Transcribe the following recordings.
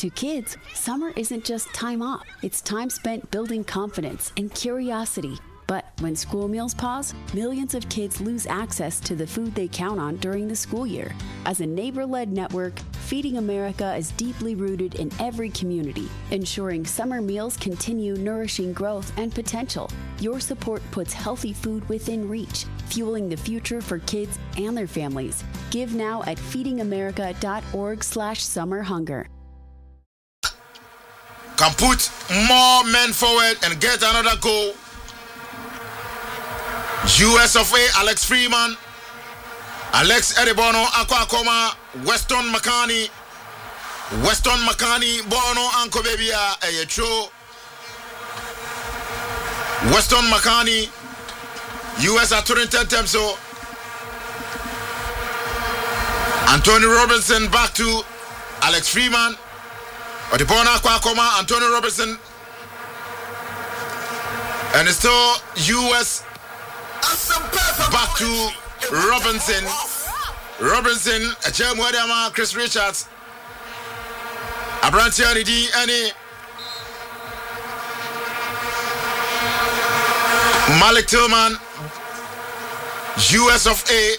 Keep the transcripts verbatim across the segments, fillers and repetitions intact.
To kids, summer isn't just time off. It's time spent building confidence and curiosity. But when school meals pause, millions of kids lose access to the food they count on during the school year. As a neighbor-led network, Feeding America is deeply rooted in every community, ensuring summer meals continue nourishing growth and potential. Your support puts healthy food within reach, fueling the future for kids and their families. Give now at feedingamerica.org slash summer hunger. Can put more men forward and get another goal. U S of A, Alex Freeman, Alex Edibono, Aqua Akoma, Weston McCarney, Weston McCarney, Bono, Anko Bebia, Ayetro, Weston McCarney, U S at Turinten Temso, Anthony Robinson back to Alex Freeman, Edibono, Aqua Akoma, Anthony Robinson, and it's still U S back to Robinson. Robinson, a chair Mwedama, Chris Richards, Abrantiani D, any Malik Tillman, U S of A,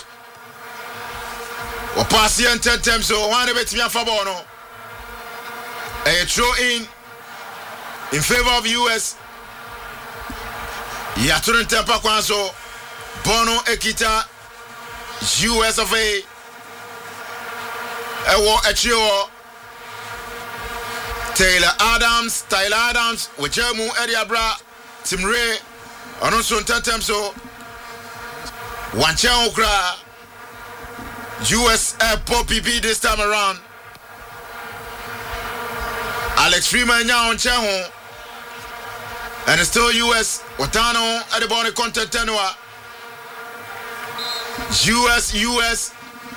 or Passion ten times, so one of it's me for Bono. A throw in in favor of U S. Yaturin Tempa Kwanso. Bono Ekita, U S of A, Ewo Echio, Taylor Adams, Tyler Adams, Wejemu Ediabra, Tim Ray, Onosun Tentemso, Wanchan Okra, U S Airport P P this time around. Alex Freeman now on Cheho, and it's still U S, Watano, Edibone Content Tenua. U S, U S,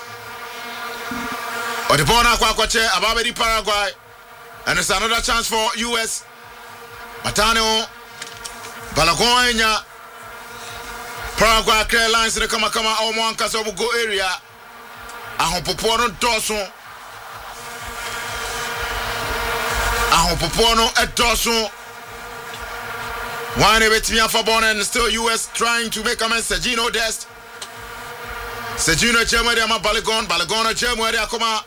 Odibona Kwakwache, Ababedi Paraguay, and it's another chance for U S. Matano, Balagonya, Paraguay clear lines in the Kamakama, Oman Kasobugo area. Ahopopono Dawson, Ahopopono at Dawson. One of it's me for Bonner and still U S trying to make a message. Gino Dest. Sejuna Germany ama Balagon, Balagona Germany akoma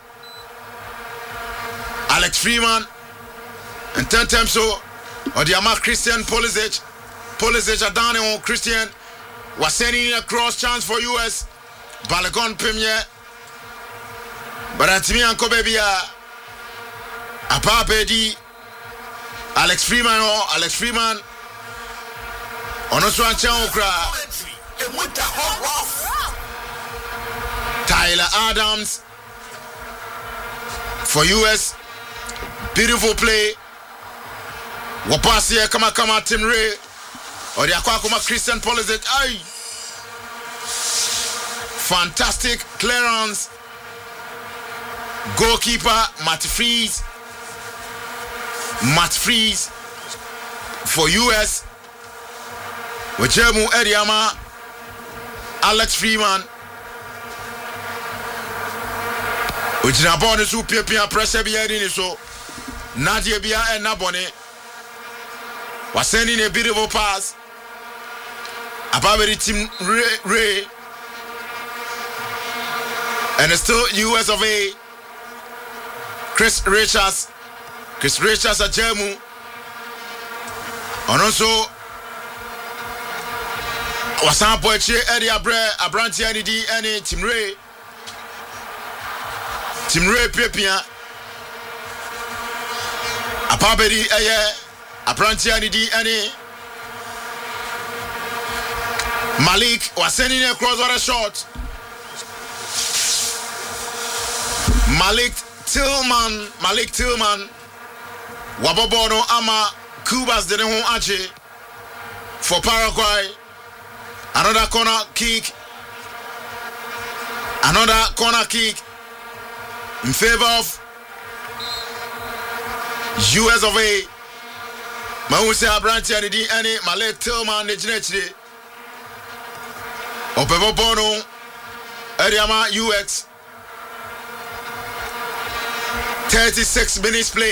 Alex Freeman and ten times so or the ama Christian Pulisic Pulisic adane on Christian was sending a cross chance for U S Balagon Premier but atimi anko baby apa bedi Alex Freeman or Alex Freeman onoso anchan okra and with the hot off Tyler Adams for U S. Beautiful play. Wapasia kama kama Tim Ray. Or the Aquakuma Christian Pulisic. Aye. Fantastic clearance. Goalkeeper Matt Freeze. Matt Freeze for U S. Wejemu Ediama. Alex Freeman. Ujina bone su pia pia pressure bi eri ni so Nadia bia and Nabone was sending a beautiful pass above the team Ray, Ray and it's still U S of A. Chris Richards Chris Richards at Jemu and also was some poetry Eddie Abre Abranti N D any Team Ray Tim Ray Pepia Apabedi Aye Apranti N D any Malik was sending a crossbar shot. Malik Tillman Malik Tillman Wabobono Ama Kubas didn't home Ache for Paraguay. Another corner kick. Another corner kick in favor of U S of A. Mahuse Abranti and the any Malek Tillman the Genetri. Opebo Bono Ediama U X. thirty-six minutes play.